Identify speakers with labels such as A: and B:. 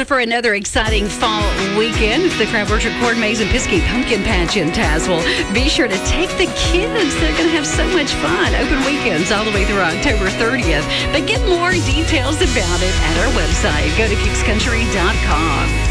A: looking for another exciting fall weekend, it's the Crab Orchard Corn Maze and Piskey Pumpkin Patch in Tazewell. Be sure to take the kids. They're going to have so much fun. Open weekends all the way through October 30th. But get more details about it at our website. Go to kickscountry.com.